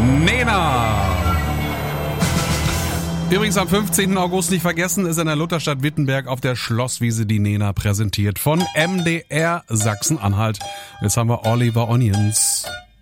Nena. Übrigens am 15. August nicht vergessen, ist in der Lutherstadt Wittenberg auf der Schlosswiese die Nena präsentiert von MDR Sachsen-Anhalt. Jetzt haben wir Oliver Onions.